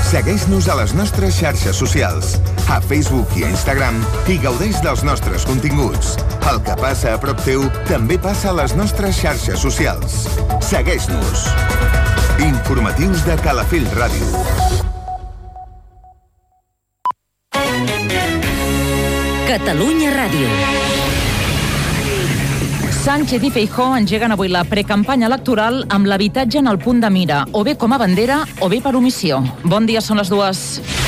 Segueix-nos a les nostres xarxes socials, a Facebook i a Instagram, i gaudeix dels nostres continguts. El que passa a prop teu també passa a les nostres xarxes socials. Segueix-nos. Informatius de Calafell Ràdio. Catalunya Ràdio. Sánchez i Feijóo engeguen avui la precampanya electoral amb l'habitatge en el punt de mira, o bé com a bandera o bé per omissió. Bon dia, són les dues.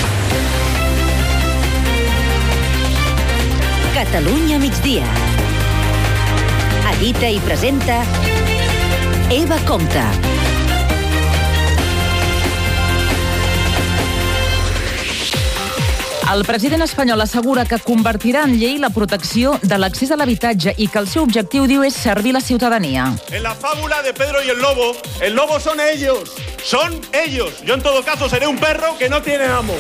Catalunya migdia. Edita i presenta Eva Compte. El president espanyol assegura que convertirà en llei la protecció de l'accés a l'habitatge i que el seu objectiu, diu, és servir la ciutadania. En la fábula de Pedro y el lobo son ellos. Son ellos. Yo en todo caso seré un perro que no tiene amo.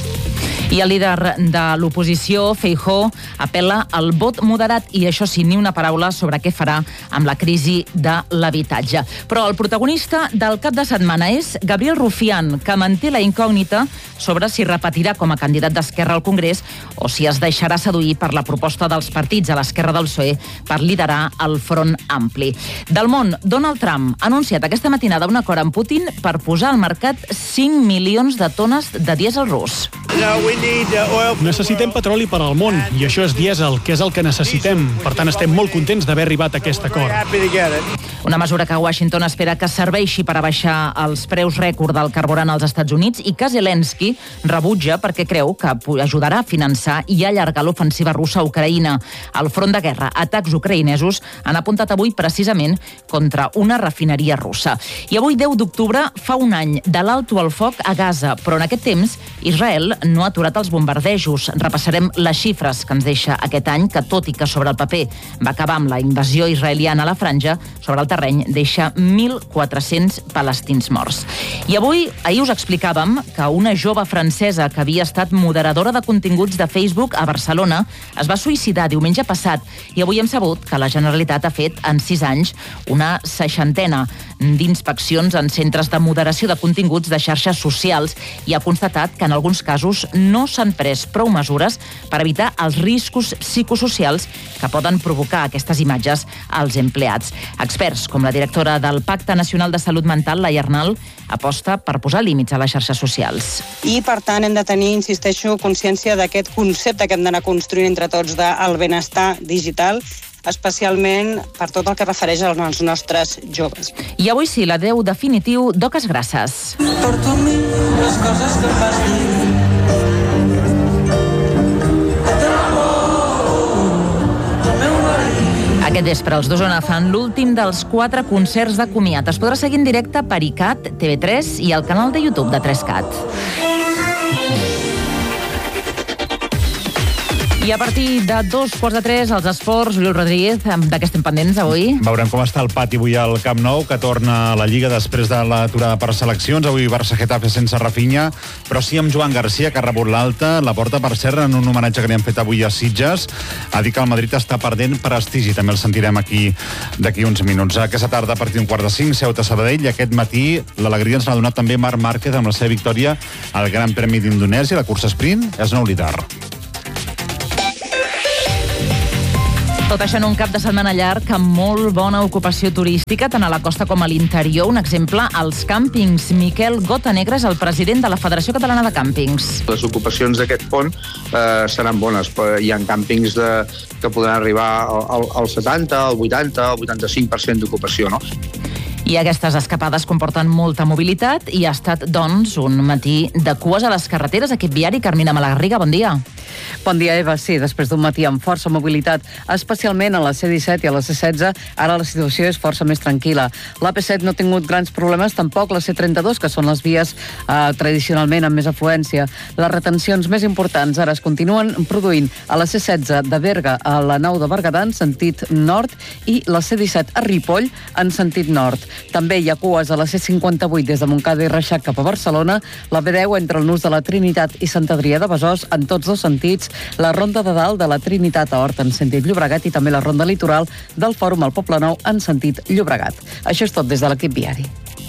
I el líder de l'oposició, Feijóo, apel·la al vot moderat i, això sí, ni una paraula sobre què farà amb la crisi de l'habitatge. Però el protagonista del cap de setmana és Gabriel Rufián, que manté la incògnita sobre si repetirà com a candidat d'Esquerra al Congrés o si es deixarà seduir per la proposta dels partits a l'esquerra del PSOE per liderar el Front Ampli. Del món, Donald Trump ha anunciat aquesta matinada un acord amb Putin per posar al mercat 5 milions de tones de dièsel rus. Necessitem petroli per al món, i això és dièsel, que és el que necessitem. Per tant, estem molt contents d'haver arribat a aquest acord. Una mesura que Washington espera que serveixi per abaixar els preus rècord del carburant als Estats Units i que Zelensky rebutja perquè creu que ajudarà a finançar i allargar l'ofensiva russa a Ucraïna. Al front de guerra, atacs ucraïnesos han apuntat avui precisament contra una refineria russa. I avui, 10 d'octubre, fa un any de l'alto al foc a Gaza, però en aquest temps Israel no ha aturat els bombardejos. Repassarem les xifres que ens deixa aquest any, que tot i que sobre el paper va acabar amb la invasió israeliana a la franja, sobre el terreny deixa 1.400 palestins morts. I ahir us explicàvem que una jove francesa que havia estat moderadora de continguts de Facebook a Barcelona es va suïcidar diumenge passat, i avui hem sabut que la Generalitat ha fet en 6 anys una 60ena d'inspeccions en centres de moderació de continguts de xarxes socials i ha constatat que en alguns casos no s'han pres prou mesures per evitar els riscos psicosocials que poden provocar aquestes imatges als empleats. Experts, com la directora del Pacte Nacional de Salut Mental, Laia Arnal, aposta per posar límits a les xarxes socials. I, per tant, hem de tenir, insisteixo, consciència d'aquest concepte que hem d'anar construint entre tots del benestar digital, especialment per tot el que refereix als nostres joves. I avui sí, l'adeu definitiu d'Oques Grasses. Porto a mi les coses que em vas dir. Aquest vespre els dos fan l'últim dels 4 concerts de comiat. Es podrà seguir en directe per ICAT, TV3 i el canal de YouTube de 3CAT. I a partir de 2:15, els esports, Oriol Rodríguez, de què estem pendents avui? Veurem com està el pati avui al Camp Nou, que torna a la Lliga després de l'aturada per seleccions. Avui Barça-Getafe sense Rafinha, però sí amb Joan Garcia, que ha rebut l'alta. La porta, per cert, en un homenatge que li han fet avui a Sitges. Ha dit que el Madrid està perdent prestigi. També el sentirem aquí d'aquí uns minuts. Aquesta tarda, a partir d'un 4:45, Ceuta-Sabadell. I aquest matí l'alegria ens l'ha donat també Marc Márquez amb la seva victòria al Gran Premi d'Indonèsia. La cursa sprint és nou líder. Tot això en un cap de setmana llarg amb molt bona ocupació turística, tant a la costa com a l'interior. Un exemple, als càmpings. Miquel Gotanegra és el president de la Federació Catalana de Càmpings. Les ocupacions d'aquest pont seran bones. Hi ha càmpings que poden arribar al 70, al 80, al 85% d'ocupació, no? I aquestes escapades comporten molta mobilitat i ha estat, doncs, un matí de cues a les carreteres. Equip viari, Carmina Malagarriga, bon dia. Bon dia, Eva. Sí, després d'un matí amb força mobilitat, especialment a la C-17 i a la C-16, ara la situació és força més tranquil·la. L'AP7 no ha tingut grans problemes, tampoc la C-32, que són les vies tradicionalment amb més afluència. Les retencions més importants ara es continuen produint a la C-16 de Berga a la Nou de Berguedà en sentit nord i la C-17 a Ripoll en sentit nord. També hi ha cues a la C-58 des de Montcada i Reixac cap a Barcelona, la B10 entre el nus de la Trinitat i Sant Adrià de Besòs en tots dos sentits, la ronda de dalt de la Trinitat a Hort en sentit Llobregat i també la ronda litoral del Fòrum al Poblenou en sentit Llobregat. Això és tot des de l'equip viari.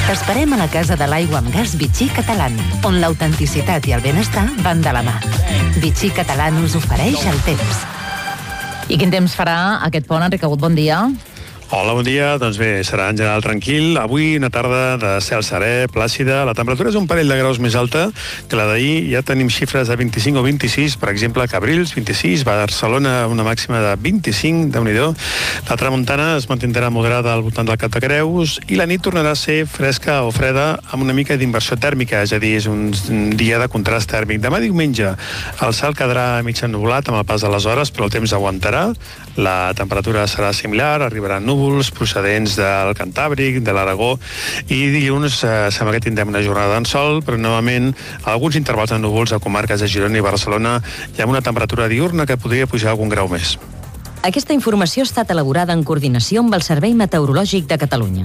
T'esperem a la Casa de l'Aigua amb Gas Vichy Catalán, on l'autenticitat i el benestar van de la mà. Vichy Catalán us ofereix el temps. I quin temps farà aquest pont, Enric Agut? Bon dia. Hola, bon dia. Doncs bé, serà en general tranquil. Avui una tarda de cel serè, plàcida. La temperatura és un parell de graus més alta que la d'ahir. Ja tenim xifres de 25 o 26, per exemple, a Cabrils, 26, Barcelona una màxima de 25, Déu-n'hi-do. La tramuntana es mantindrà moderada al voltant del Cap de Creus i la nit tornarà a ser fresca o freda amb una mica d'inversió tèrmica, és a dir, és un dia de contrast tèrmic. Demà diumenge el cel quedarà mig ennuvolat amb el pas de les hores, però el temps aguantarà. La temperatura serà similar, arribaran núvols procedents del Cantàbric, de l'Aragó, i dilluns sembla que tindrem una jornada en sol, però novament alguns intervals de núvols a comarques de Girona i Barcelona i amb una temperatura diurna que podria pujar algun grau més. Aquesta informació ha estat elaborada en coordinació amb el Servei Meteorològic de Catalunya.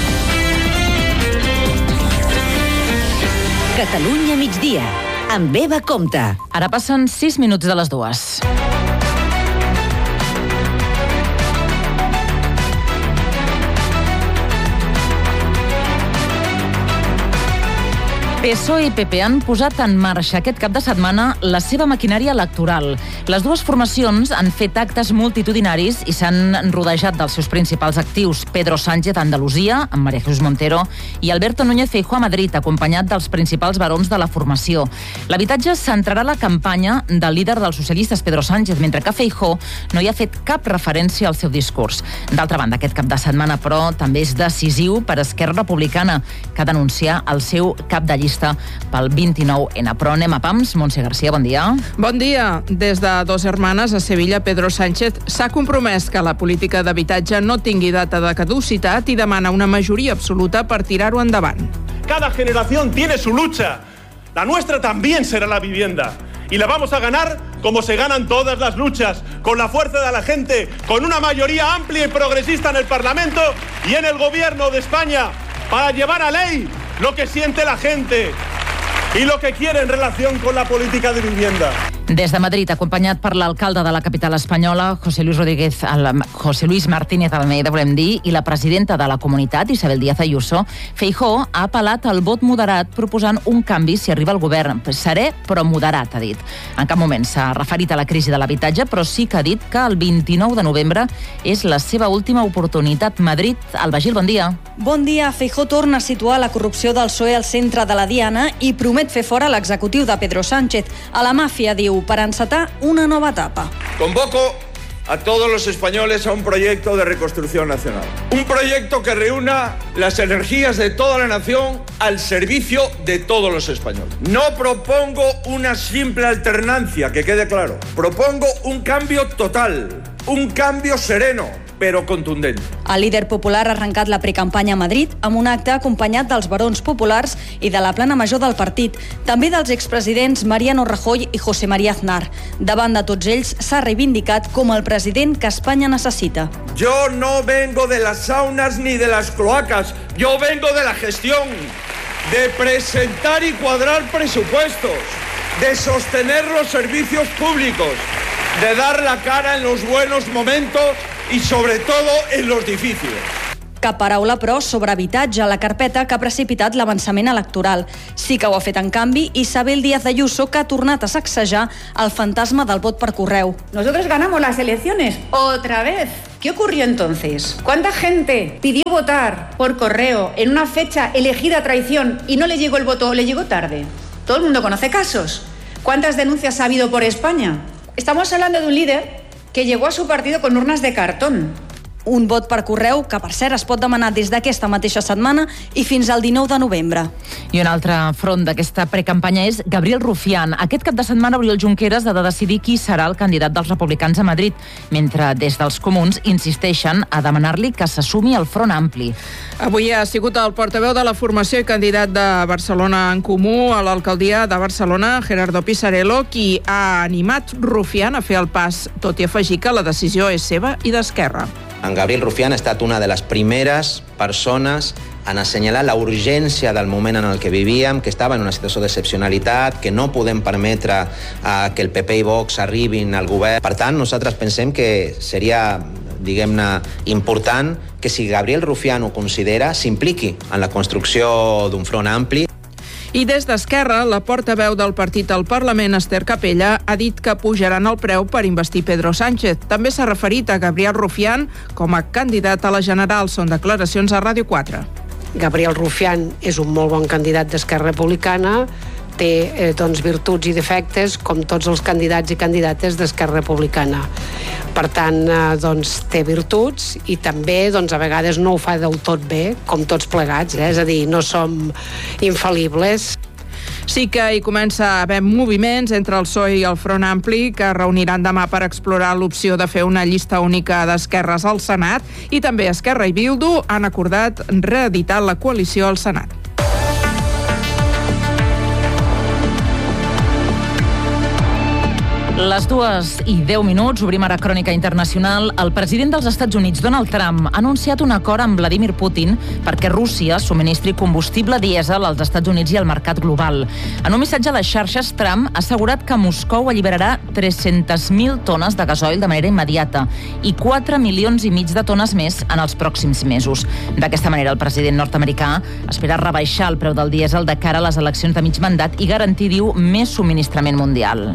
Catalunya migdia, amb Eva Comte. Ara passen 6 minuts de les 2. PSOE i PP han posat en marxa aquest cap de setmana la seva maquinària electoral. Les dues formacions han fet actes multitudinaris i s'han rodejat dels seus principals actius, Pedro Sánchez a Andalusia, amb María Jesús Montero, i Alberto Núñez Feijóo a Madrid, acompanyat dels principals barons de la formació. L'habitatge centrarà la campanya del líder dels socialistes, Pedro Sánchez, mentre que Feijóo no hi ha fet cap referència al seu discurs. D'altra banda, aquest cap de setmana, però, també és decisiu per Esquerra Republicana, que ha d'anunciar el seu cap de llista pel 29N. Però anem a pams. Montse Garcia, bon dia. Bon dia. Des de Dos Hermanes a Sevilla, Pedro Sánchez s'ha compromès que la política d'habitatge no tingui data de caducitat i demana una majoria absoluta per tirar-ho endavant. Cada generación tiene su lucha. La nuestra también será la vivienda. Y la vamos a ganar como se ganan todas las luchas, con la fuerza de la gente, con una mayoría amplia y progresista en el Parlamento y en el Gobierno de España, para llevar a ley lo que siente la gente y lo que quiere en relación con la política de vivienda. Des de Madrid, acompanyat per l'alcalde de la capital espanyola, José Luis Martínez Almeida, volem dir, i la presidenta de la comunitat, Isabel Díaz Ayuso, Feijóo ha apel·lat al vot moderat proposant un canvi si arriba al govern. Serè, però moderat, ha dit. En cap moment s'ha referit a la crisi de l'habitatge, però sí que ha dit que el 29 de novembre és la seva última oportunitat. Madrid, Alba Gil, bon dia. Bon dia. Feijóo torna a situar la corrupció del PSOE al centre de la diana i promet fer fora l'executiu de Pedro Sánchez. A la màfia, diu, para encetar una nueva etapa. Convoco a todos los españoles a un proyecto de reconstrucción nacional. Un proyecto que reúna las energías de toda la nación al servicio de todos los españoles. No propongo una simple alternancia, que quede claro. Propongo un cambio total, un cambio sereno, però contundent. El líder popular ha arrencat la precampanya a Madrid amb un acte acompanyat dels barons populars i de la plana major del partit, també dels expresidents Mariano Rajoy i José María Aznar. Davant de tots ells s'ha reivindicat com el president que Espanya necessita. Yo no vengo de las saunas ni de las cloacas, yo vengo de la gestión, de presentar y cuadrar presupuestos, de sostener los servicios públicos, de dar la cara en los buenos momentos i, sobretot, en los difíciles. Cap paraula, però, sobre habitatge a la carpeta que ha precipitat l'avançament electoral. Sí que ho ha fet, en canvi, Isabel Díaz Ayuso, que ha tornat a sacsejar el fantasma del vot per correu. Nosotros ganamos las elecciones otra vez. ¿Qué ocurrió entonces? ¿Cuánta gente pidió votar por correo en una fecha elegida a traición y no le llegó el voto o le llegó tarde? Todo el mundo conoce casos. ¿Cuántas denuncias ha habido por España? Estamos hablando de un líder que llegó a su partido con urnas de cartón. Un vot per correu que, per cert, es pot demanar des d'aquesta mateixa setmana i fins al 19 de novembre. I un altre front d'aquesta precampanya és Gabriel Rufián. Aquest cap de setmana Oriol Junqueras ha de decidir qui serà el candidat dels republicans a Madrid, mentre des dels comuns insisteixen a demanar-li que s'assumi al Front Ampli. Avui ha sigut el portaveu de la formació i candidat de Barcelona en Comú a l'alcaldia de Barcelona, Gerardo Pisarello, qui ha animat Rufián a fer el pas, tot i afegir que la decisió és seva i d'Esquerra. En Gabriel Rufián ha estat una de les primeres persones en assenyalar la urgència del moment en el que vivíem, que estava en una situació d'excepcionalitat, que no podem permetre que el PP i Vox arribin al govern. Per tant, nosaltres pensem que seria diguem-ne, important que si Gabriel Rufián ho considera, s'impliqui en la construcció d'un front ampli. I des d'Esquerra, la portaveu del partit al Parlament, Esther Capella, ha dit que pujaran el preu per investir Pedro Sánchez. També s'ha referit a Gabriel Rufián com a candidat a la general. Són declaracions a Ràdio 4. Gabriel Rufián és un molt bon candidat d'Esquerra Republicana, té virtuts i defectes com tots els candidats i candidates d'Esquerra Republicana. Per tant, té virtuts i també a vegades no ho fa del tot bé, com tots plegats, és a dir, no som infal·libles. Sí que hi comença a haver moviments entre el PSOE i el Front Ampli que reuniran demà per explorar l'opció de fer una llista única d'esquerres al Senat, i també Esquerra i Bildu han acordat reeditar la coalició al Senat. Les 2:10, obrim ara Crònica Internacional. El president dels Estats Units, Donald Trump, ha anunciat un acord amb Vladimir Putin perquè Rússia subministri combustible dièsel als Estats Units i al mercat global. En un missatge a les xarxes, Trump ha assegurat que Moscou alliberarà 300.000 tones de gasoil de manera immediata i 4,5 milions de tones més en els pròxims mesos. D'aquesta manera, el president nord-americà espera rebaixar el preu del dièsel de cara a les eleccions de mig mandat i garantir, diu, més subministrament mundial.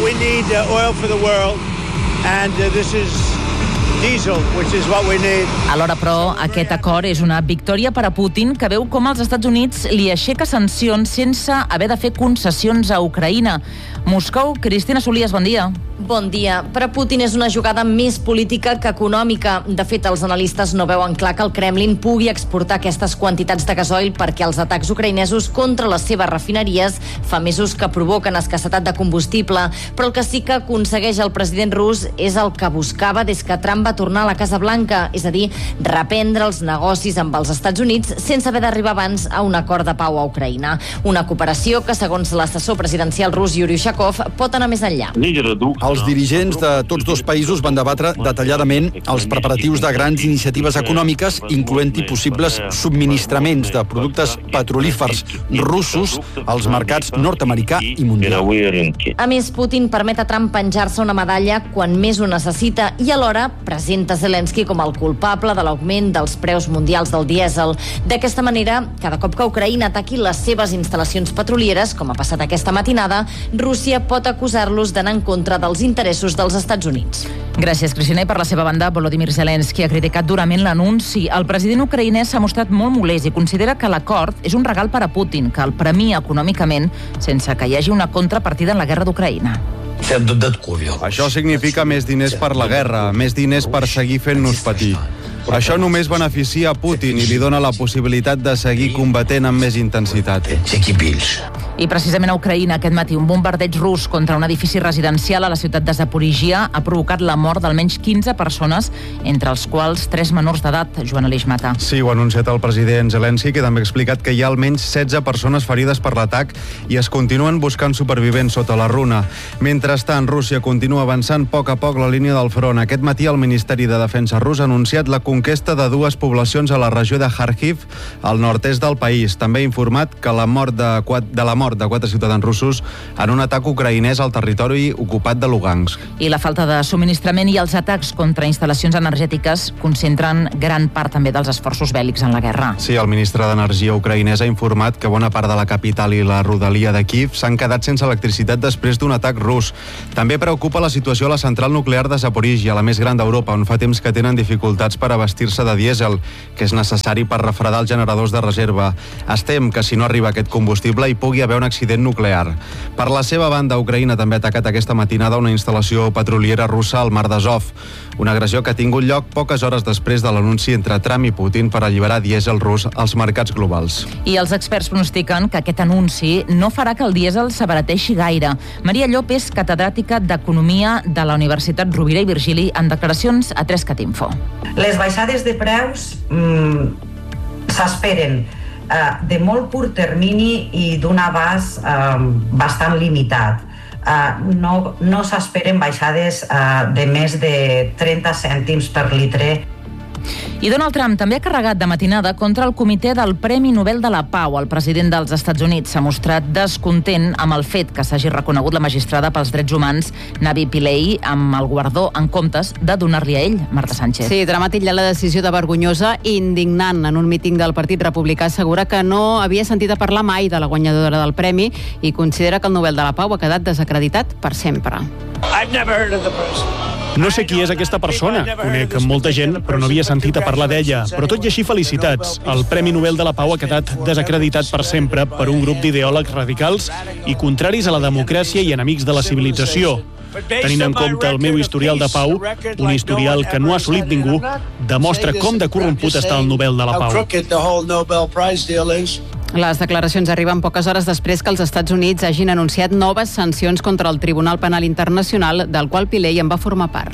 Oil for the world, and this is diesel, which is what we need. Alhora, però, aquest acord és una victòria per a Putin, que veu com els Estats Units li aixeca sancions sense haver de fer concessions a Ucraïna. Moscou, Cristina Solies, bon dia. Bon dia. Per a Putin és una jugada més política que econòmica. De fet, els analistes no veuen clar que el Kremlin pugui exportar aquestes quantitats de gasoil perquè els atacs ucraïnesos contra les seves refineries fa mesos que provoquen escassetat de combustible. Però el que sí que aconsegueix el president rus és el que buscava des que Trump va tornar a la Casa Blanca, és a dir, reprendre els negocis amb els Estats Units sense haver d'arribar abans a un acord de pau a Ucraïna. Una cooperació que, segons l'assessor presidencial rus Yuri Ushakov, pot anar més enllà. Els dirigents de tots dos països van debatre detalladament els preparatius de grans iniciatives econòmiques, incloent-hi possibles subministraments de productes petrolífers russos als mercats nord-americà i mundial. A més, Putin permet a Trump penjar-se una medalla quan més ho necessita i alhora presenta Zelensky com el culpable de l'augment dels preus mundials del dièsel. D'aquesta manera, cada cop que Ucraïna ataqui les seves instal·lacions petrolieres, com ha passat aquesta matinada, Rússia pot acusar-los d'anar en contra dels interessos dels Estats Units. Gràcies, Cristina. I per la seva banda, Volodymyr Zelensky ha criticat durament l'anunci. El president ucraïnès s'ha mostrat molt molest i considera que l'acord és un regal per a Putin, que el premia econòmicament sense que hi hagi una contrapartida en la guerra d'Ucraïna. Això significa més diners per la guerra, més diners per seguir fent-nos patir. Això només beneficia a Putin i li dona la possibilitat de seguir combatent amb més intensitat. I precisament a Ucraïna aquest matí un bombardeig rus contra un edifici residencial a la ciutat de Zaporizhia ha provocat la mort d'almenys 15 persones, entre els quals 3 menors d'edat. Joan Aleix Mata. Sí, ho ha anunciat el president Zelensky, que també ha explicat que hi ha almenys 16 persones ferides per l'atac i es continuen buscant supervivents sota la runa. Mentrestant, Rússia continua avançant a poc la línia del front. Aquest matí el Ministeri de Defensa rus ha anunciat la conquesta de 2 poblacions a la regió de Kharkiv, al nord-est del país. També ha informat que la mort de 4 ciutadans russos en un atac ucraïnès al territori ocupat de Lugansk. I la falta de subministrament i els atacs contra instal·lacions energètiques concentren gran part també dels esforços bèl·lics en la guerra. Sí, el ministre d'Energia ucraïnès ha informat que bona part de la capital i la rodalia de Kíev s'han quedat sense electricitat després d'un atac rus. També preocupa la situació a la central nuclear de Zaporizhia, la més gran d'Europa, on fa temps que tenen dificultats per abastir-se de dièsel, que és necessari per refredar els generadors de reserva. Es tem que si no arriba aquest combustible hi pugui haver un accident nuclear. Per la seva banda, Ucraïna també ha atacat aquesta matinada una instal·lació petroliera russa al mar d'Azov, una agressió que ha tingut lloc poques hores després de l'anunci entre Trump i Putin per alliberar dièsel rus als mercats globals. I els experts pronostiquen que aquest anunci no farà que el dièsel s'abarateixi gaire. Maria Llop és catedràtica d'Economia de la Universitat Rovira i Virgili en declaracions a 3catinfo. Les baixades de preus s'esperen de molt curt termini i d'un abast bastant limitat. No s'esperen baixades de més de 30 cèntims per litre. I Donald Trump també ha carregat de matinada contra el comitè del Premi Nobel de la Pau. El president dels Estats Units s'ha mostrat descontent amb el fet que s'hagi reconegut la magistrada pels drets humans Navi Pillay amb el guardó en comptes de donar-li a ell, Marta Sánchez. Sí, dramàtic ja la decisió de vergonyosa i indignant. En un míting del Partit Republicà assegura que no havia sentit a parlar mai de la guanyadora del premi i considera que el Nobel de la Pau ha quedat desacreditat per sempre. No sé qui és aquesta persona. Conec molta gent, però no havia sentit a parlar d'ella. Però tot i així, felicitats. El Premi Nobel de la Pau ha quedat desacreditat per sempre per un grup d'ideòlegs radicals i contraris a la democràcia i enemics de la civilització. Tenint en compte el meu historial de Pau, un historial que no ha assolit ningú, demostra com de corromput està el Nobel de la Pau. Les declaracions arriben poques hores després que els Estats Units hagin anunciat noves sancions contra el Tribunal Penal Internacional, del qual Pillay en va formar part.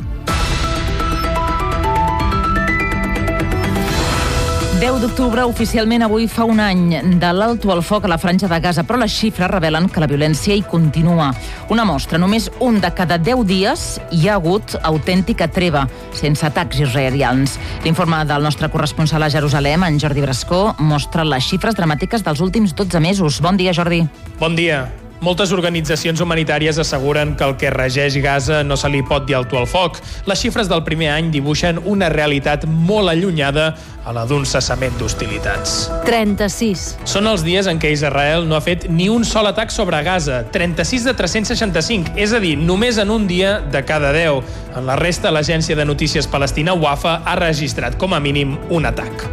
10 d'octubre, oficialment avui fa un any de l'alto al foc a la Franja de Gaza, però les xifres revelen que la violència hi continua. Una mostra, només un de cada 10 dies hi ha hagut autèntica treva, sense atacs israelians. L'informe del nostre corresponsal a Jerusalem, en Jordi Brascó, mostra les xifres dramàtiques dels últims 12 mesos. Bon dia, Jordi. Bon dia. Moltes organitzacions humanitàries asseguren que el que regeix Gaza no se li pot dir alto al foc. Les xifres del primer any dibuixen una realitat molt allunyada a la d'un cessament d'hostilitats. 36. Són els dies en què Israel no ha fet ni un sol atac sobre Gaza. 36 de 365, és a dir, només en un dia de cada 10. En la resta, l'agència de notícies palestina Wafa ha registrat com a mínim un atac.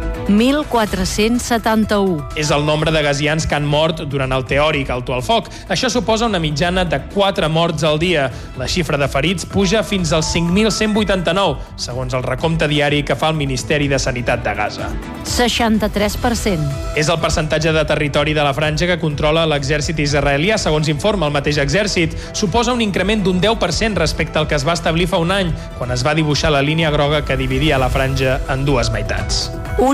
1.471. És el nombre de gazians que han mort durant el teòric alto al foc. Això suposa una mitjana de 4 morts al dia. La xifra de ferits puja fins als 5.189, segons el recompte diari que fa el Ministeri de Sanitat de Gaza. 63%. És el percentatge de territori de la franja que controla l'exèrcit israelià, segons informa el mateix exèrcit. Suposa un increment d'un 10% respecte al que es va establir fa un any, quan es va dibuixar la línia groga que dividia la franja en dues meitats.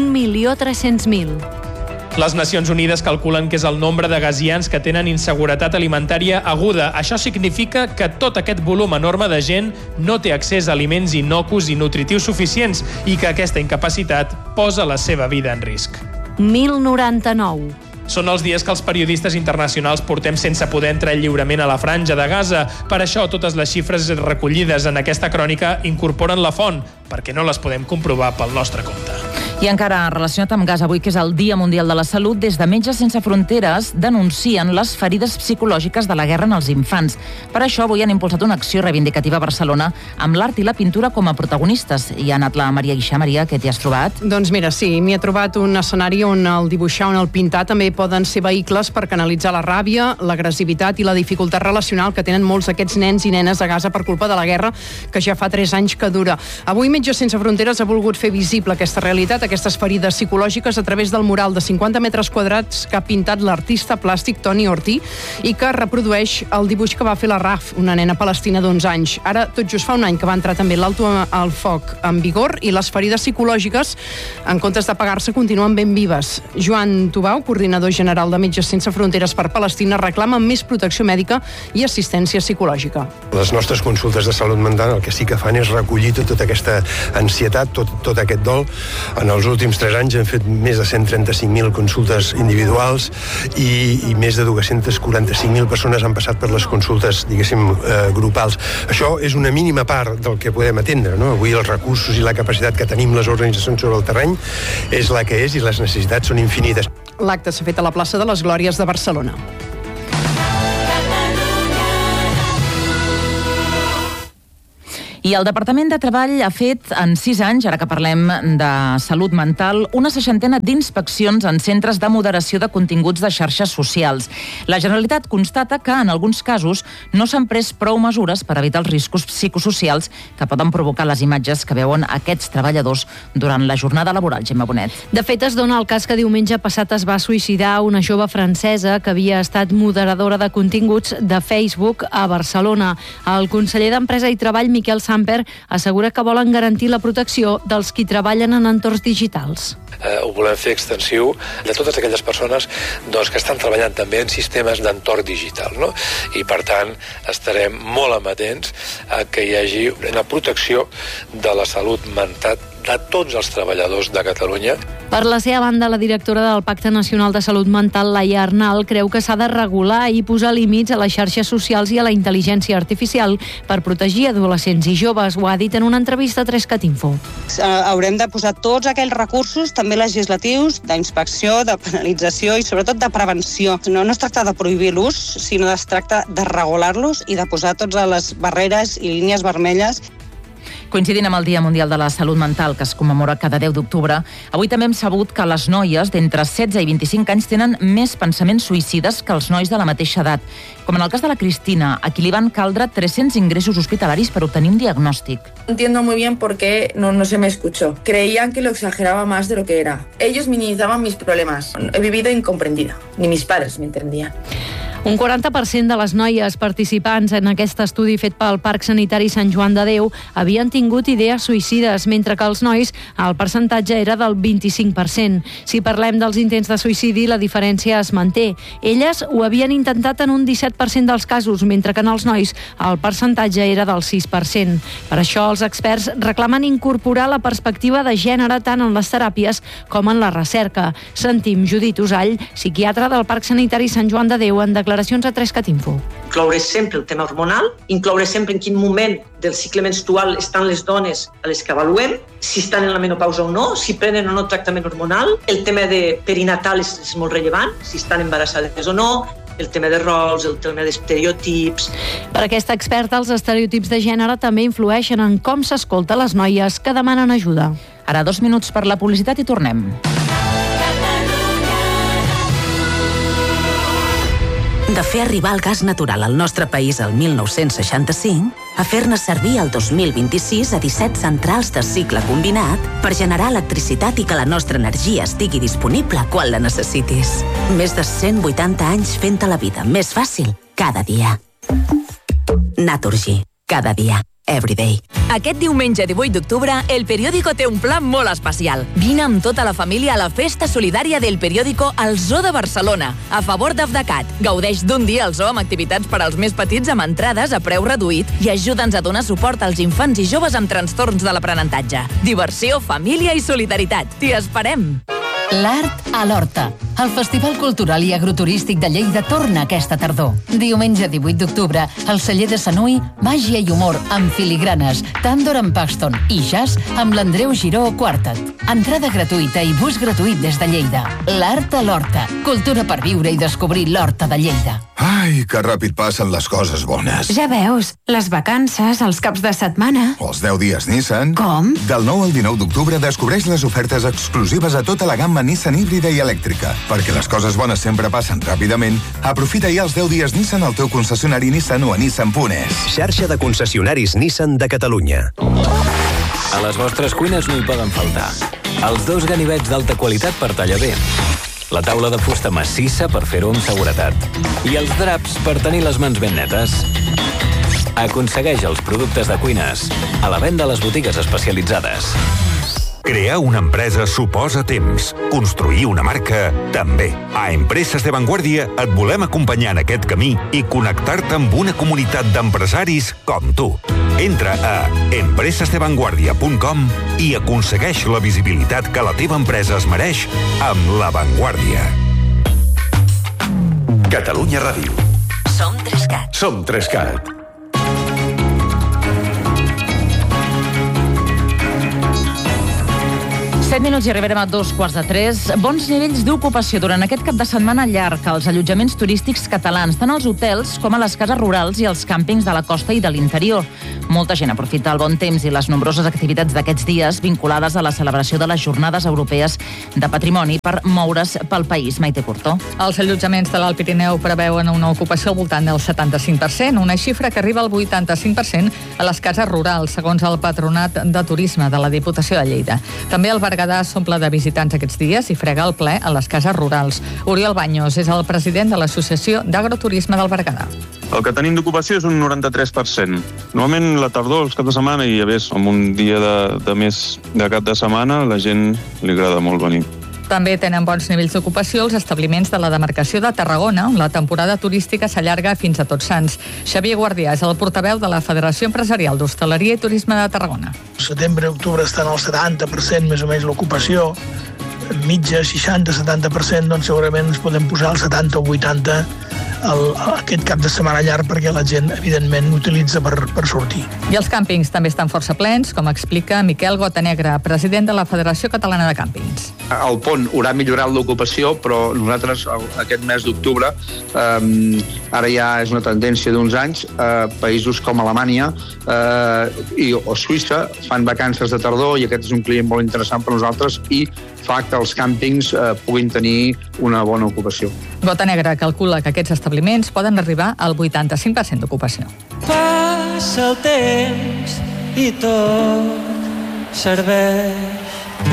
1.300.000. Les Nacions Unides calculen que és el nombre de gazians que tenen inseguretat alimentària aguda. Això significa que tot aquest volum enorme de gent no té accés a aliments innocus i nutritius suficients i que aquesta incapacitat posa la seva vida en risc. 1.099. Són els dies que els periodistes internacionals portem sense poder entrar lliurement a la franja de Gaza. Per això, totes les xifres recollides en aquesta crònica incorporen la font, perquè no les podem comprovar pel nostre compte. I encara relacionat amb Gaza, avui que és el Dia Mundial de la Salut, des de Metges Sense Fronteres denuncien les ferides psicològiques de la guerra en els infants. Per això avui han impulsat una acció reivindicativa a Barcelona amb l'art i la pintura com a protagonistes. I ha anat la Maria Guixà. Maria, què t'hi has trobat? Doncs mira, sí, m'hi he trobat un escenari on el dibuixar, on el pintar també poden ser vehicles per canalitzar la ràbia, l'agressivitat i la dificultat relacional que tenen molts d'aquests nens i nenes a Gaza per culpa de la guerra que ja fa 3 anys que dura. Avui Metges Sense Fronteres ha volgut fer visible aquesta realitat, aquestes ferides psicològiques a través del mural de 50 metres quadrats que ha pintat l'artista plàstic Toni Ortí i que reprodueix el dibuix que va fer la Raf, una nena palestina d'11 anys. Ara, tot just fa un any que va entrar també l'alto al foc en vigor i les ferides psicològiques, en comptes d'apagar-se, continuen ben vives. Joan Tubau, coordinador general de Metges Sense Fronteres per Palestina, reclama més protecció mèdica i assistència psicològica. Les nostres consultes de salut mental el que sí que fan és recollir tota aquesta ansietat, tot aquest dol. En els últims 3 anys hem fet més de 135.000 consultes individuals i més de 245.000 persones han passat per les consultes, diguéssim, grupals. Això és una mínima part del que podem atendre, no? Avui els recursos i la capacitat que tenim les organitzacions sobre el terreny és la que és i les necessitats són infinites. L'acte s'ha fet a la plaça de les Glòries de Barcelona. I el Departament de Treball ha fet en 6 anys, ara que parlem de salut mental, una 60ena d'inspeccions en centres de moderació de continguts de xarxes socials. La Generalitat constata que, en alguns casos, no s'han pres prou mesures per evitar els riscos psicosocials que poden provocar les imatges que veuen aquests treballadors durant la jornada laboral. Gemma Bonet. De fet, es dona el cas que diumenge passat es va suïcidar una jove francesa que havia estat moderadora de continguts de Facebook a Barcelona. El conseller d'Empresa i Treball, Miquel Samper, assegura que volen garantir la protecció dels qui treballen en entorns digitals. Ho volem fer extensiu de totes aquelles persones que estan treballant també en sistemes d'entorn digital, no? I per tant estarem molt amatents a que hi hagi una protecció de la salut mental de tots els treballadors de Catalunya. Per la seva banda, la directora del Pacte Nacional de Salut Mental, Laia Arnal, creu que s'ha de regular i posar límits a les xarxes socials i a la intel·ligència artificial per protegir adolescents i joves. Ho ha dit en una entrevista a 3cat Info. Haurem de posar tots aquells recursos, també legislatius, d'inspecció, de penalització i sobretot de prevenció. No es tracta de prohibir l'ús, sinó es tracta de regular-los i de posar totes les barreres i línies vermelles. Coincidint amb el Dia Mundial de la Salut Mental, que es commemora cada 10 d'octubre, avui també hem sabut que les noies d'entre 16 i 25 anys tenen més pensaments suïcides que els nois de la mateixa edat. Com en el cas de la Cristina, a qui li van caldre 300 ingressos hospitalaris per obtenir un diagnòstic. Entiendo muy bien por qué no se me escuchó. Creían que lo exageraba más de lo que era. Ellos minimizaban mis problemas. He vivido incomprendida. Ni mis padres me entendían. Un 40% de les noies participants en aquest estudi fet pel Parc Sanitari Sant Joan de Déu havien tingut idees suïcides, mentre que els nois el percentatge era del 25%. Si parlem dels intents de suïcidi, la diferència es manté. Elles ho havien intentat en un 17% dels casos, mentre que en els nois el percentatge era del 6%. Per això els experts reclamen incorporar la perspectiva de gènere tant en les teràpies com en la recerca. Sentim Judit Usall, psiquiatra del Parc Sanitari Sant Joan de Déu, en declaracions a 3cat Info. Incloure sempre el tema hormonal, incloure sempre en quin moment del cicle menstrual estan les dones a les que avaluem, si estan en la menopausa o no, si prenen o no tractament hormonal, el tema de perinatal és molt rellevant, si estan embarassades o no, el tema de rols, el tema d'estereotips. Per aquesta experta, els estereotips de gènere també influeixen en com s'escolta les noies que demanen ajuda. Ara 2 minuts per la publicitat i tornem. De fer arribar el gas natural al nostre país el 1965 a fer-ne servir el 2026 a 17 centrals de cicle combinat per generar electricitat i que la nostra energia estigui disponible quan la necessitis. Més de 180 anys fent-te la vida més fàcil cada dia. Naturgy. Cada dia. Everyday. Aquest diumenge 18 d'octubre, El Periódico té un pla molt especial. Vine amb tota la família a la festa solidària del Periódico al Zoo de Barcelona, a favor d'Afdecat. Gaudeix d'un dia al zoo amb activitats per als més petits amb entrades a preu reduït i ajuda'ns a donar suport als infants i joves amb trastorns de l'aprenentatge. Diversió, família i solidaritat. T'hi esperem! L'Art a l'Horta. El Festival Cultural i Agroturístic de Lleida torna aquesta tardor. Diumenge 18 d'octubre, al celler de Sanui, màgia i humor amb filigranes, tàndor amb Paxton i jazz amb l'Andreu Giró Quartet. Entrada gratuïta i bus gratuït des de Lleida. L'Art a l'Horta. Cultura per viure i descobrir l'Horta de Lleida. Ai, que ràpid passen les coses bones. Ja veus, les vacances, els caps de setmana... Els 10 dies Nissan... Com? Del 9 al 19 d'octubre descobreix les ofertes exclusives a tota la gamma Nissan híbrida i elèctrica. Perquè les coses bones sempre passen ràpidament, aprofita ja els 10 dies Nissan al teu concessionari Nissan o a nissan.es. Xarxa de concessionaris Nissan de Catalunya. A les vostres cuines no hi poden faltar els 2 ganivets d'alta qualitat per tallar bé, la taula de fusta massissa per fer-ho amb seguretat i els draps per tenir les mans ben netes. Aconsegueix els productes de cuines a la venda a les botigues especialitzades. Crear una empresa suposa temps. Construir una marca, també. A Empreses de Vanguardia et volem acompanyar en aquest camí i connectar-te amb una comunitat d'empresaris com tu. Entra a empresesdevanguardia.com i aconsegueix la visibilitat que la teva empresa es mereix amb La Vanguardia. Catalunya Ràdio. Som 3cat. Som 3cat. 7 minuts i arribarem a 2:45. Bons nivells d'ocupació durant aquest cap de setmana llarg als allotjaments turístics catalans, tant als hotels com a les cases rurals i als càmpings de la costa i de l'interior. Molta gent aprofita el bon temps i les nombroses activitats d'aquests dies vinculades a la celebració de les Jornades Europees de Patrimoni per moure's pel país. Maite Curtó. Els allotjaments de l'Alt Pirineu preveuen una ocupació al voltant del 75%, una xifra que arriba al 85% a les cases rurals, segons el Patronat de Turisme de la Diputació de Lleida. També el Berguedà s'omple de visitants aquests dies i frega el ple a les cases rurals. Oriol Baños és el president de l'Associació d'Agroturisme del Berguedà. El que tenim d'ocupació és un 93%. Normalment la tardor, els caps de setmana i a més amb un dia de més de cap de setmana, la gent li agrada molt venir. També tenen bons nivells d'ocupació els establiments de la demarcació de Tarragona, on la temporada turística s'allarga fins a Tots Sants. Xavier Guardià és el portaveu de la Federació Empresarial d'Hostaleria i Turisme de Tarragona. Setembre i octubre estan al 70% més o menys l'ocupació, mitja 60-70%, doncs segurament ens podem posar al 70 o 80 aquest cap de setmana llarg perquè la gent, evidentment, utilitza per sortir. I els càmpings també estan força plens, com explica Miquel Gotanegra, president de la Federació Catalana de Càmpings. El pont haurà millorat l'ocupació, però nosaltres aquest mes d'octubre, ara ja és una tendència d'uns anys, països com Alemanya o Suïssa fan vacances de tardor i aquest és un client molt interessant per nosaltres i fa que els càmpings puguin tenir una bona ocupació. Gotanegra calcula que aquests establiments poden arribar al 85% d'ocupació. Passa el temps i tot serveix.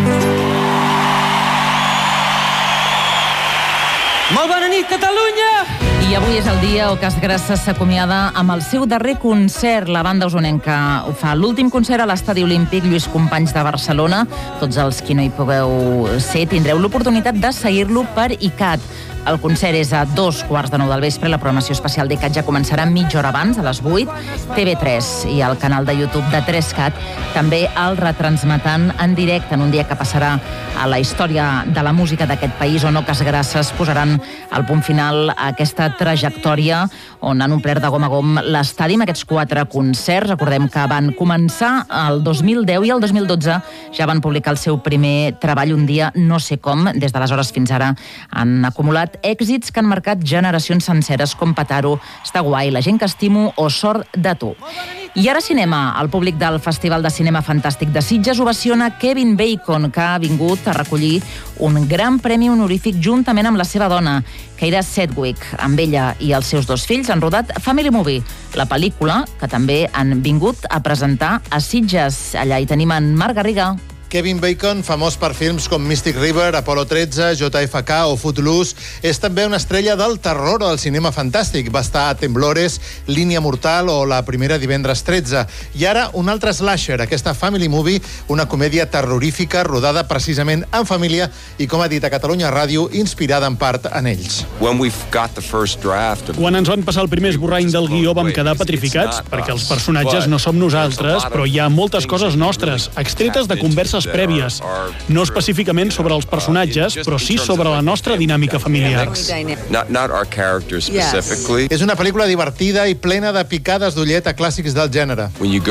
Molt bona nit, Catalunya! I avui és el dia on Cas Grasses s'acomiada amb el seu darrer concert. La banda usonenca ho fa. L'últim concert a l'Estadi Olímpic Lluís Companys de Barcelona. Tots els qui no hi pugueu ser tindreu l'oportunitat de seguir-lo per ICAT. El concert és a 2:15 del vespre. La programació especial d'ICAT ja començarà mitja hora abans, a les 8. TV3 i el canal de YouTube de 3CAT també el retransmetant en directe en un dia que passarà a la història de la música d'aquest país, on Cas Grasses posaran el punt final a aquesta trajectòria on han omplert de gom a gom l'estadi amb aquests 4 concerts. Recordem que van començar el 2010 i el 2012 ja van publicar el seu primer treball, Un dia no sé com. Des d'aleshores fins ara han acumulat èxits que han marcat generacions senceres com Pataro, Està guai, La gent que estimo o Sort de tu. I ara cinema. El públic del Festival de Cinema Fantàstic de Sitges ovaciona Kevin Bacon, que ha vingut a recollir un gran premi honorífic juntament amb la seva dona, Keira Sedgwick. Amb ella i els seus 2 fills han rodat Family Movie, la pel·lícula que també han vingut a presentar a Sitges. Allà hi tenim en Marc Garriga. Kevin Bacon, famós per films com Mystic River, Apollo 13, JFK o Footloose, és també una estrella del terror o del cinema fantàstic. Va estar a Temblores, Línia Mortal o La primera divendres 13. I ara un altre slasher, aquesta Family Movie, una comèdia terrorífica rodada precisament en família i, com ha dit a Catalunya Ràdio, inspirada en part en ells. Quan ens van passar el primer esborrany del guió vam quedar petrificats, perquè els personatges no som nosaltres, però hi ha moltes coses nostres, extretes de converses prèvies. No específicament sobre els personatges, però sí sobre la nostra dinàmica familiar. És una pel·lícula divertida i plena de picades d'ullet a clàssics del gènere.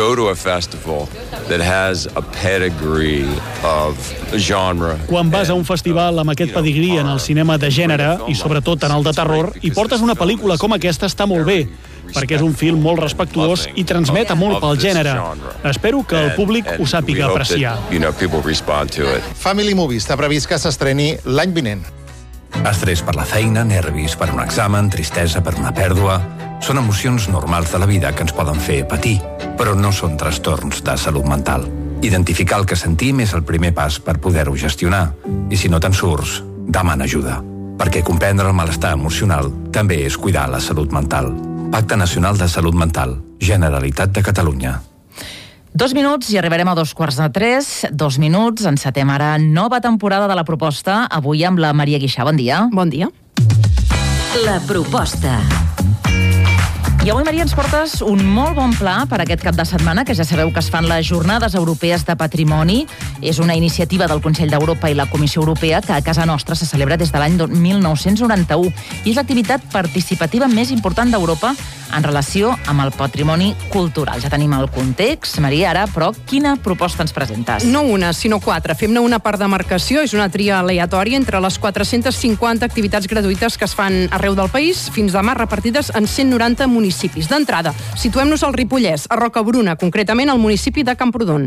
Quan vas a un festival amb aquest pedigrí en el cinema de gènere, i sobretot en el de terror, i portes una pel·lícula com aquesta, està molt bé, perquè és un film molt respectuós i transmet molt pel gènere. Espero que el públic ho sàpiga apreciar. Family Movie està previst que s'estreni l'any vinent. Estrès per la feina, nervis per un examen, tristesa per una pèrdua... Són emocions normals de la vida que ens poden fer patir, però no són trastorns de salut mental. Identificar el que sentim és el primer pas per poder-ho gestionar. I si no te'n surts, demana ajuda. Perquè comprendre el malestar emocional també és cuidar la salut mental. Pacte Nacional de Salut Mental. Generalitat de Catalunya. 2 minuts i arribarem a 2:15. 2 minuts, encetem ara nova temporada de La Proposta. Avui amb la Maria Guixà. Bon dia. Bon dia. La Proposta. I avui, Maria, ens portes un molt bon pla per aquest cap de setmana, que ja sabeu que es fan les Jornades Europees de Patrimoni. És una iniciativa del Consell d'Europa i la Comissió Europea que a casa nostra se celebra des de l'any 1991 i és l'activitat participativa més important d'Europa en relació amb el patrimoni cultural. Ja tenim el context, Maria, ara, però quina proposta ens presentes? No una, sinó 4. Fem-ne una per demarcació, és una tria aleatòria entre les 450 activitats gratuïtes que es fan arreu del país, fins demà repartides en 190 municipis. D'entrada, situem-nos al Ripollès, a Rocabruna, concretament al municipi de Camprodon.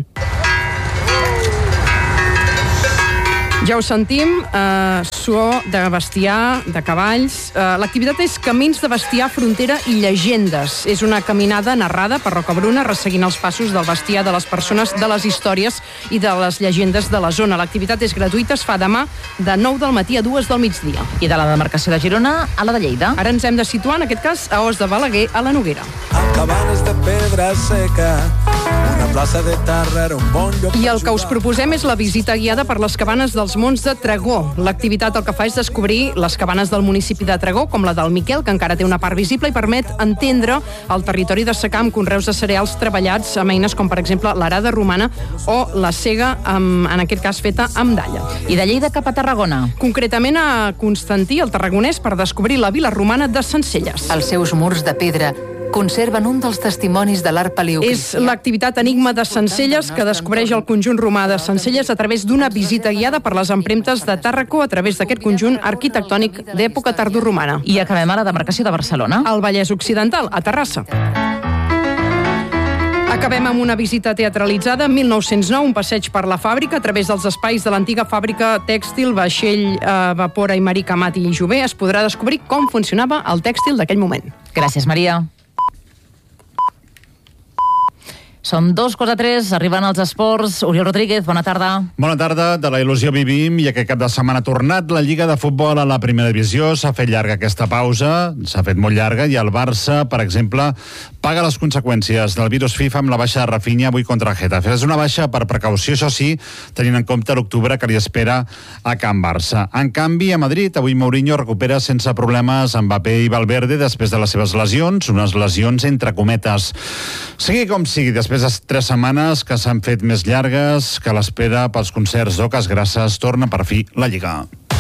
Ja ho sentim, so de bestiar, de cavalls. L'activitat és Camins de bestiar, frontera i llegendes. És una caminada narrada per Rocabruna, resseguint els passos del bestiar, de les persones, de les històries i de les llegendes de la zona. L'activitat és gratuïta, es fa demà de 9 del matí a 2 del migdia. I de la demarcació de Girona a la de Lleida. Ara ens hem de situar, en aquest cas, a Os de Balaguer, a la Noguera. Cabanes de pedra seca, una La plaça de Tarra era un bon lloc. I el que us proposem és la visita guiada per les cabanes dels Monts de Tregó. L'activitat el que fa és descobrir les cabanes del municipi de Tregó, com la del Miquel, que encara té una part visible i permet entendre el territori de secà amb conreus de cereals treballats amb eines com, per exemple, l'arada romana o la sega, en aquest cas feta amb dalla. I de Lleida cap a Tarragona? Concretament a Constantí, el tarragonès, per descobrir la vila romana de Sencelles. Els seus murs de pedra conserven un dels testimonis de l'art paleocristià. És l'activitat Enigma de Sencelles que descobreix el conjunt romà de Sencelles a través d'una visita guiada per les empremtes de Tàrraco a través d'aquest conjunt arquitectònic d'època tardoromana. I acabem a la demarcació de Barcelona. Al Vallès Occidental, a Terrassa. Acabem amb una visita teatralitzada. En 1909, un passeig per la fàbrica a través dels espais de l'antiga fàbrica tèxtil Vaixell, Vapora i Marí Camati i Jové. Es podrà descobrir com funcionava el tèxtil d'aquell moment. Gràcies, Maria. Són 2:03, arriben els esports. Oriol Rodríguez, bona tarda. Bona tarda, de la il·lusió vivim i aquest cap de setmana ha tornat la Lliga de Futbol a la primera divisió. S'ha fet llarga aquesta pausa, s'ha fet molt llarga, i el Barça, per exemple, paga les conseqüències del virus FIFA amb la baixa de Rafinha avui contra el Getafe. És una baixa per precaució, això sí, tenint en compte l'octubre que li espera a Can Barça. En canvi, a Madrid, avui Mourinho recupera sense problemes Mbappé i Valverde després de les seves lesions, unes lesions entre cometes. Sigui com sigui, després de 3 setmanes que s'han fet més llargues, que l'espera pels concerts d'Oques Grasses, torna per fi la Lliga.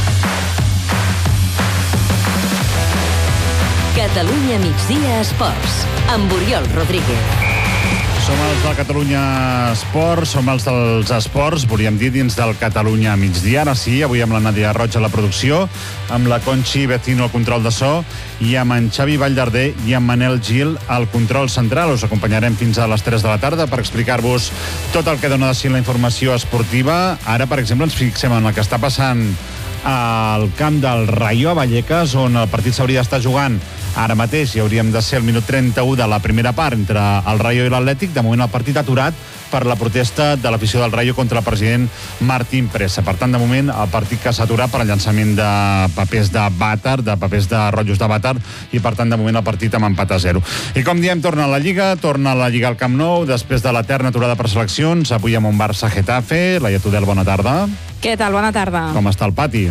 Catalunya migdia esports, amb Oriol Rodríguez. Som els del Catalunya Esports, som els dels esports, volíem dir, dins del Catalunya migdia. Ara sí, avui amb la Nàdia Roig a la producció, amb la Conchi Vecino al control de so i amb en Xavi Valldarder i en Manel Gil al control central. Us acompanyarem fins a les 3 de la tarda per explicar-vos tot el que dona de si la informació esportiva. Ara, per exemple, ens fixem en el que està passant al camp del Rayo a Vallecas, on el partit s'hauria d'estar jugant ara mateix, i hauríem de ser el minut 31 de la primera part entre el Rayo i l'Atlètic. De moment el partit aturat per la protesta de l'afició del Rayo contra el president Martín Presa. Per tant, de moment, el partit que s'ha aturat per el llançament de papers de vàter, de papers de rotllos de vàter, i per tant, de moment, el partit amb empat a 0. I com diem, torna a la Lliga al Camp Nou, després de l'eterna aturada per seleccions. Avui amb un Barça-Getafe. Laia Tudel, bona tarda. Què tal? Bona tarda. Com està el pati?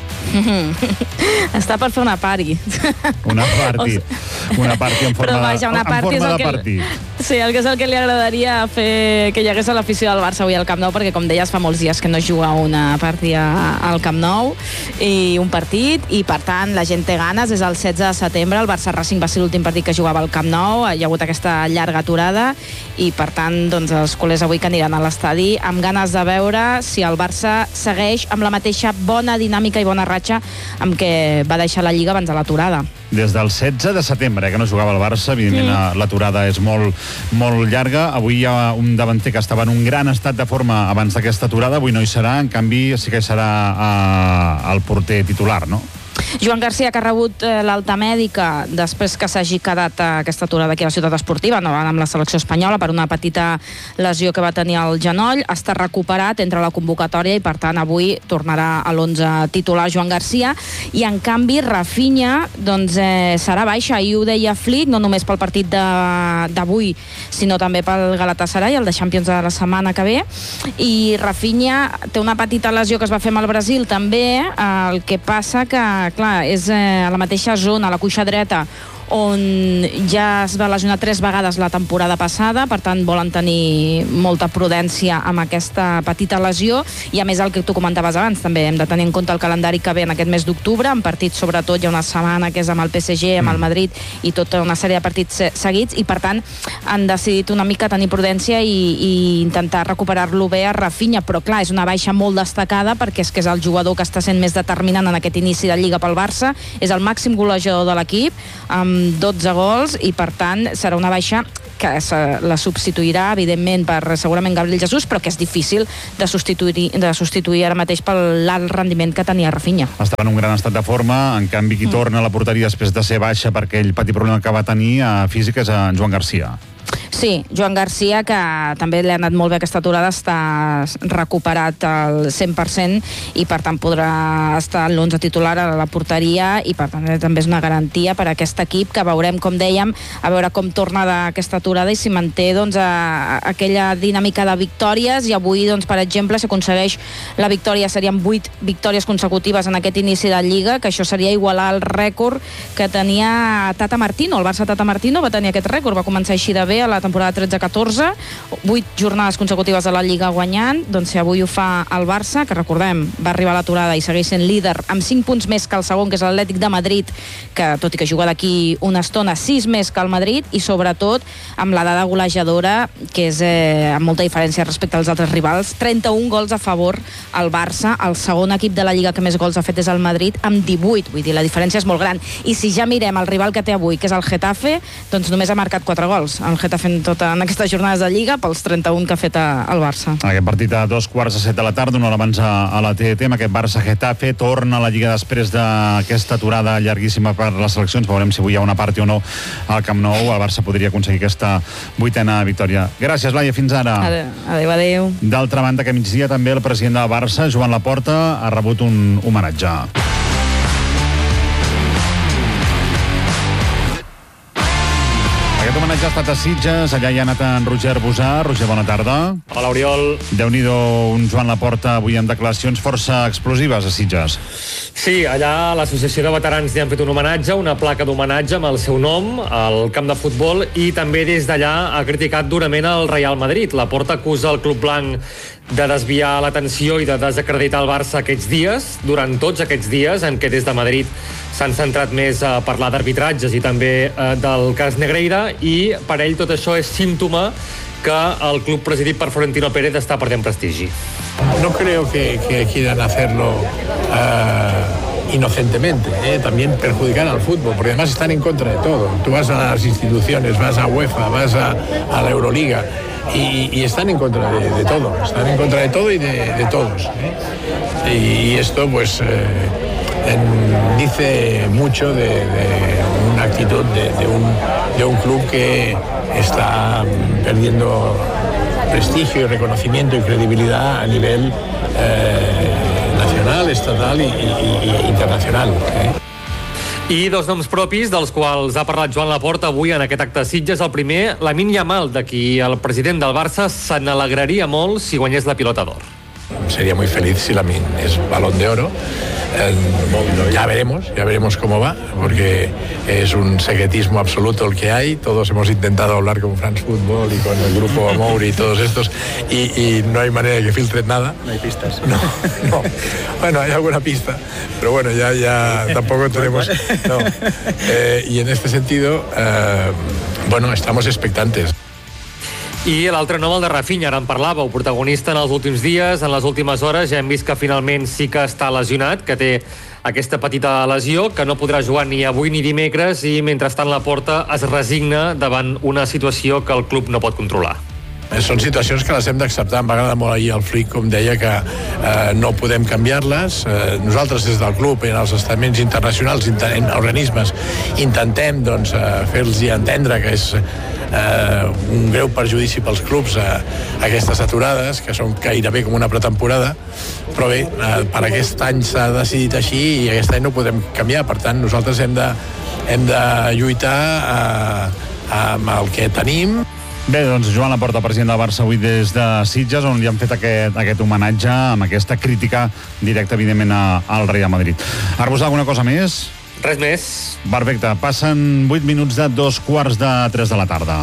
Està per fer una party. Una party en forma, vaja, una party de partit. Sí, el que és el que li agradaria fer que hi hagués a l'afició del Barça avui al Camp Nou, perquè, com deies, fa molts dies que no es juga una partida al Camp Nou i un partit, i per tant la gent té ganes. És el 16 de setembre, el Barça-Racing va ser l'últim partit que jugava al Camp Nou, hi ha hagut aquesta llarga aturada, i per tant doncs, els culers avui que aniran a l'estadi amb ganes de veure si el Barça segueix amb la mateixa bona dinàmica i bona ratxa amb què va deixar la Lliga abans de l'aturada. Des del 16 de setembre, que no jugava el Barça, evidentment l'aturada és molt, molt llarga. Avui hi ha un davanter que estava en un gran estat de forma abans d'aquesta aturada, avui no hi serà, en canvi sí que hi serà el porter titular, no? Joan Garcia, que ha rebut l'alta mèdica després que s'hagi quedat aquesta aturada aquí a la ciutat esportiva, no amb la selecció espanyola per una petita lesió que va tenir al genoll, està recuperat, entra a la convocatòria i per tant avui tornarà a l'11 titular Joan Garcia. I en canvi Rafinha doncs, serà baixa, i ho deia Flick, no només pel partit d'avui sinó també pel Galatasaray, el de Champions de la setmana que ve. I Rafinha té una petita lesió que es va fer amb el Brasil també, el que passa que clar, és a la mateixa zona, a la cuixa dreta, on ja es va lesionar 3 vegades la temporada passada, per tant volen tenir molta prudència amb aquesta petita lesió, i a més el que tu comentaves abans, també hem de tenir en compte el calendari que ve en aquest mes d'octubre, en partits sobretot hi ha una setmana que és amb el PSG, amb el Madrid i tota una sèrie de partits seguits, i per tant han decidit una mica tenir prudència i intentar recuperar-lo bé a Rafinha, però clar, és una baixa molt destacada perquè és que és el jugador que està sent més determinant en aquest inici de Lliga pel Barça, és el màxim golejador de l'equip, amb 12 gols, i per tant serà una baixa que la substituirà evidentment per segurament Gabriel Jesús, però que és difícil de substituir ara mateix per l'alt rendiment que tenia Rafinha. Estava en un gran estat de forma, en canvi qui torna a la porteria després de ser baixa per aquell petit problema que va tenir físic és en Joan Garcia. Sí, Joan Garcia, que també li ha anat molt bé aquesta aturada, està recuperat al 100% i per tant podrà estar en l'11 titular a la porteria i per tant també és una garantia per a aquest equip que veurem, com dèiem, a veure com torna d'aquesta aturada i si manté doncs, aquella dinàmica de victòries i avui, doncs, per exemple, si aconsegueix la victòria serien 8 victòries consecutives en aquest inici de Lliga, que això seria igualar el rècord que tenia Tata Martino. El Barça Tata Martino va tenir aquest rècord, va començar així de bé a la temporada 13-14, 8 jornades consecutives a la Lliga guanyant, doncs si avui ho fa el Barça, que recordem, va arribar a l'aturada i segueix sent líder amb 5 punts més que el segon, que és l'Atlètic de Madrid, que tot i que juga d'aquí una estona, 6 més que el Madrid, i sobretot amb la dada golejadora, que és amb molta diferència respecte als altres rivals, 31 gols a favor al Barça, el segon equip de la Lliga que més gols ha fet és el Madrid, amb 18, vull dir, la diferència és molt gran. I si ja mirem el rival que té avui, que és el Getafe, doncs només ha marcat 4 gols. El Getafe en aquestes jornades de Lliga pels 31 que ha fet el Barça. Aquest partit a 2:15 de la tarda, una hora abans a la TDT, amb aquest Barça-Getafe, torna a la Lliga després d'aquesta aturada llarguíssima per les seleccions. Veurem si avui hi ha una part o no al Camp Nou. El Barça podria aconseguir aquesta 8a victòria. Gràcies, Laia, fins ara. Adéu. D'altra banda, que migdia també el president del Barça, Joan Laporta, ha rebut un homenatge. Aquest homenatge ha estat a Sitges, allà hi ha anat en Roger Busà. Roger, bona tarda. Hola, Oriol. Déu-n'hi-do, un Joan Laporta avui amb declaracions força explosives a Sitges. Sí, allà a l'Associació de Veterans li han fet un homenatge, una placa d'homenatge amb el seu nom al camp de futbol, i també des d'allà ha criticat durament el Real Madrid. Laporta acusa el club blanc de desviar l'atenció i de desacreditar el Barça aquests dies, durant tots aquests dies en què des de Madrid s'han centrat més a parlar d'arbitratges i també del cas Negreira, i per ell tot això és símptoma que el club presidit per Florentino Pérez està perdent prestigi. No creo que quieran hacerlo inocentemente, también perjudicar al fútbol, porque además están en contra de todo. Tú vas a las instituciones, vas a UEFA, vas a la Euroliga y están en contra de todo, están en contra de todo y de todos. Y esto pues dice mucho de una actitud de un club que está perdiendo prestigio y reconocimiento y credibilidad a nivel nacional, estatal i internacional. I dos noms propis dels quals ha parlat Joan Laporta avui en aquest acte de Sitges. El primer, Lamine Yamal, de qui el president del Barça se n'alegraria molt si guanyés la Pilota d'Or. Sería muy feliz si Lamine es Balón de Oro. Ya veremos cómo va, porque es un secretismo absoluto el que hay. Todos hemos intentado hablar con France Football y con el grupo Amouri y todos estos, y no hay manera de que filtren nada. No hay pistas. No. Bueno, hay alguna pista, pero bueno, ya tampoco tenemos... No. Y en este sentido, bueno, estamos expectantes. I l'altre nom, el de Rafinha, ara en parlàveu, protagonista en els últims dies, en les últimes hores. Ja hem vist que finalment sí que està lesionat, que té aquesta petita lesió, que no podrà jugar ni avui ni dimecres, i mentrestant Laporta es resigna davant una situació que el club no pot controlar. Són situacions que les hem d'acceptar. Em va agradar molt ahir el Flick, com deia, que no podem canviar-les. Nosaltres des del club, en els estaments internacionals, en organismes, intentem doncs, fer-los entendre que és un greu perjudici pels clubs aquestes aturades, que són gairebé com una pretemporada, però bé, per aquest any s'ha decidit així i aquest any no podem canviar. Per tant, nosaltres hem de lluitar amb el que tenim. Bé, doncs Joan Laporta, president del Barça, avui des de Sitges, on li han fet aquest homenatge amb aquesta crítica directa, evidentment, al Real Madrid. Arbusà, alguna cosa més? Res més. Perfecte. Passen 8 minuts de 2:45 de la tarda.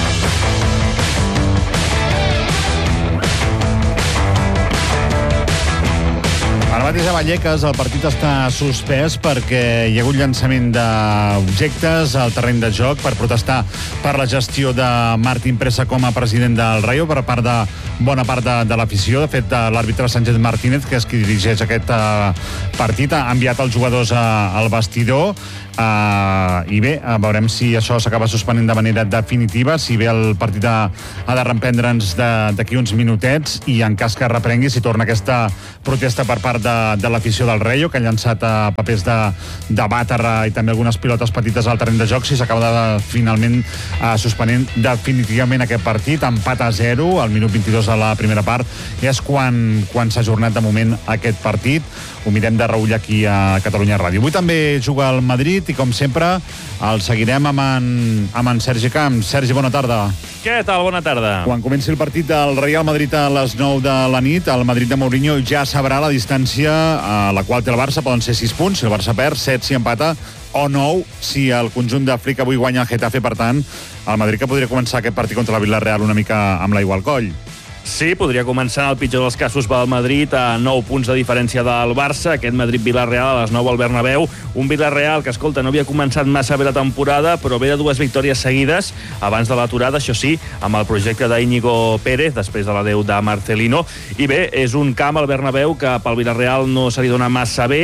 Ara mateix a Vallecas el partit està suspès perquè hi ha hagut llançament d'objectes al terreny de joc per protestar per la gestió de Martín Presa com a president del Rayo per part de bona part de l'afició. De fet, l'àrbitre Sánchez Martínez, que és qui dirigeix aquest partit, ha enviat els jugadors al vestidor. I bé, veurem si això s'acaba suspenent de manera definitiva, si bé el partit ha de reprendre'ns d'aquí uns minutets, i en cas que reprengui, si torna aquesta protesta per part de de l'afició del Rayo, que ha llançat papers de bàtera i també algunes pilotes petites al terreny de joc, si s'acaba finalment suspenent definitivament aquest partit. Empat a 0 al minut 22 de la primera part, i és quan s'ha ajornat de moment aquest partit. Ho mirem de reull aquí a Catalunya Ràdio. Avui també juga el Madrid i, com sempre, el seguirem amb en Sergi Camps. Sergi, bona tarda. Què tal? Bona tarda. Quan comenci el partit del Real Madrid a les 9 de la nit, el Madrid de Mourinho ja sabrà la distància a la qual té el Barça. Poden ser 6 punts, si el Barça perd, 7 si empata, o 9 si el conjunt d'Àfrica avui guanya el Getafe. Per tant, el Madrid que podria començar aquest partit contra la Villarreal una mica amb l'aigua al coll. Sí, podria començar en el pitjor dels casos pel Madrid a 9 punts de diferència del Barça. Aquest Madrid-Villarreal a les 9 al Bernabéu. Un Villarreal que, escolta, no havia començat massa bé la temporada, però ve de 2 victòries seguides abans de l'aturada, això sí, amb el projecte d'Íñigo Pérez, després de l'adeu de Marcelino. I bé, és un camp al Bernabéu que pel Villarreal no se li dona massa bé,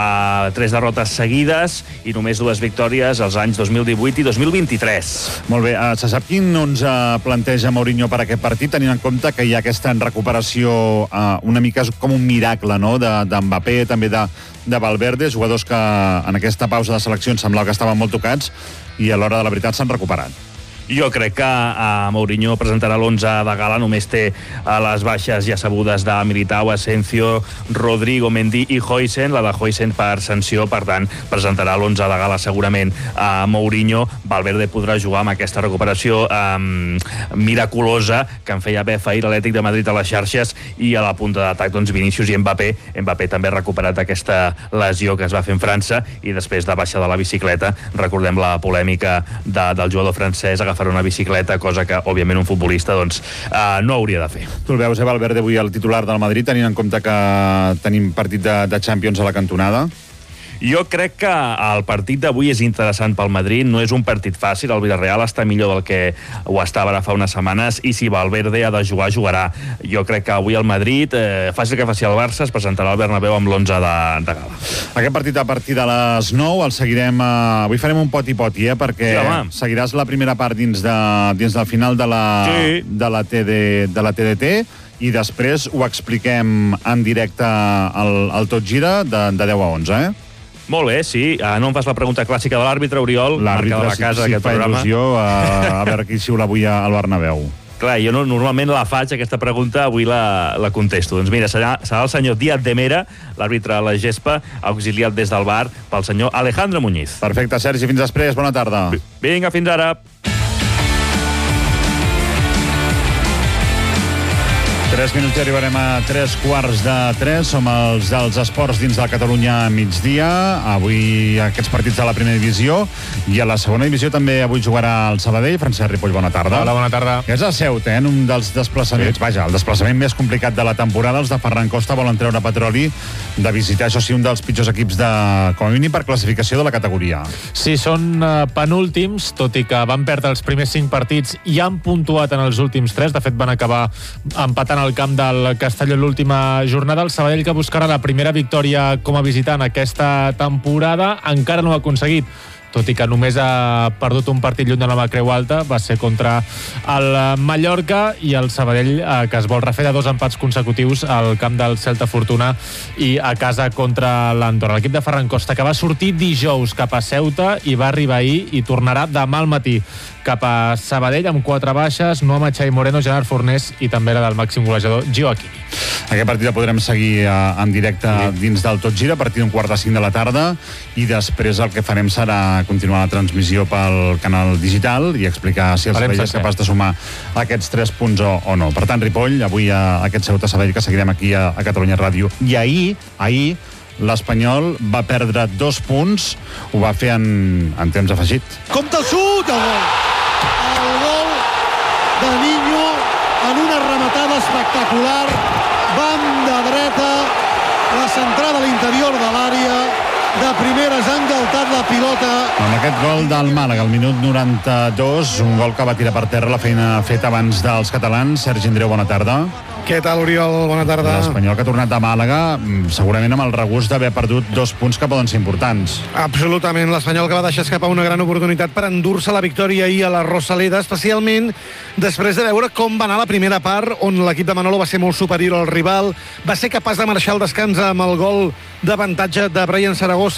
3 derrotes seguides i només 2 victòries als anys 2018 i 2023. Molt bé, se sap quin ens planteja Mourinho per aquest partit, tenint en compte que hi ha aquesta recuperació una mica com un miracle, no?, de Mbappé, també de Valverde, jugadors que en aquesta pausa de seleccions semblava que estaven molt tocats i a l'hora de la veritat s'han recuperat. Jo crec que Mourinho presentarà l'11 de gala, només té les baixes ja sabudes de Militao, Asensio, Rodrigo, Mendy i Huijsen, la de Huijsen per sanció, per tant, presentarà l'11 de gala segurament a Mourinho. Valverde podrà jugar amb aquesta recuperació miraculosa que en feia befa ahir l'Atlètic de Madrid a les xarxes, i a la punta d'atac, doncs, Vinícius i Mbappé. Mbappé també ha recuperat aquesta lesió que es va fer en França i després de baixar de la bicicleta, recordem la polèmica del jugador francès agafar una bicicleta, cosa que, òbviament, un futbolista no hauria de fer. Tu el veus, Valverde, avui el titular del Madrid, tenint en compte que tenim partit de Champions a la cantonada? Jo crec que el partit d'avui és interessant pel Madrid, no és un partit fàcil, el Villarreal està millor del que ho estava ara fa unes setmanes, i si Valverde ha de jugar, jugarà. Jo crec que avui el Madrid, fàcil que faci el Barça, es presentarà al Bernabéu amb l'11 de gala. Aquest partit a partir de les 9 el seguirem, avui farem un poti-poti, perquè sí, seguiràs la primera part dins del final de la TDT, i després ho expliquem en directe al Tot Gira de 10 a 11, Molt bé, sí. No em fas la pregunta clàssica de l'àrbitre, Oriol. L'àrbitre, si fa il·lusió, a veure qui xiula avui al Bernabéu. Clar, jo normalment la faig, aquesta pregunta, avui la contesto. Doncs mira, serà el senyor Díaz de Mera, l'àrbitre a la gespa, auxiliat des del VAR pel senyor Alejandro Muñiz. Perfecte, Sergi, fins després, bona tarda. Vinga, fins ara. 3 minuts i arribarem a 3:15. Som els dels esports dins de Catalunya migdia. Avui aquests partits de la primera divisió, i a la segona divisió també avui jugarà el Sabadell. Francesc Ripoll, bona tarda. Hola, bona tarda. És a Ceuta, en un dels desplaçaments, el desplaçament més complicat de la temporada. Els de Ferran Costa volen treure Petroli de visitar, això sí, un dels pitjors equips com a mínim per classificació de la categoria. Sí, són penúltims, tot i que van perdre els primers 5 partits i han puntuat en els últims 3. De fet, van acabar empatant al camp del Castelló l'última jornada. El Sabadell, que buscarà la primera victòria com a visitant aquesta temporada, encara no ho ha aconseguit, tot i que només ha perdut un partit lluny de la Creu Alta, va ser contra el Mallorca, i el Sabadell, que es vol refer de 2 empats consecutius al camp del Celta Fortuna i a casa contra l'Andorra. L'equip de Ferran Costa, que va sortir dijous cap a Ceuta i va arribar ahir, i tornarà demà al matí cap a Sabadell amb 4 baixes, Noah Xai Moreno, Gerard Fornés i també la del màxim golejador Gio Aquini. Aquest partit el podrem seguir en directe dins del Tot Gira a partir d'un 4:45 de la tarda, i després el que farem serà continuar la transmissió pel canal digital i explicar si el Sabadell és capaç de sumar aquests 3 punts o no. Per tant, Ripoll, avui aquest Ceuta Sabadell que seguirem aquí a Catalunya Ràdio. I ahir l'Espanyol va perdre 2 punts, ho va fer en temps afegit. Compte el xut, el gol! El gol de Niño en una rematada espectacular, banda dreta, la centrada a l'interior de l'àrea, de primeres, ha engaltat la pilota. Amb aquest gol del Màlaga, al minut 92, un gol que va tirar per terra la feina feta abans dels catalans. Sergi Andreu, bona tarda. Què tal, Oriol? Bona tarda. L'Espanyol que ha tornat a Màlaga, segurament amb el regust d'haver perdut 2 punts que poden ser importants. Absolutament. L'Espanyol que va deixar escapar una gran oportunitat per endur-se la victòria ahir a la Rosaleda, especialment després de veure com va anar la primera part, on l'equip de Manolo va ser molt superior al rival, va ser capaç de marxar al descans amb el gol d'avantatge de Brian Zaragoza.